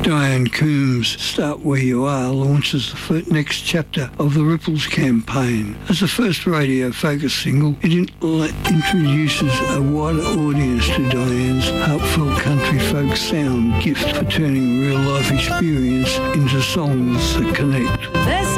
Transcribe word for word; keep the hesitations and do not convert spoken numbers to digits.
Diane Coombs' Start Where You Are launches the fir- next chapter of the Ripples campaign. As the first radio focus single, it in- introduces a wider audience to Diane's heartfelt country folk sound gift for turning real life experience into songs that connect. There's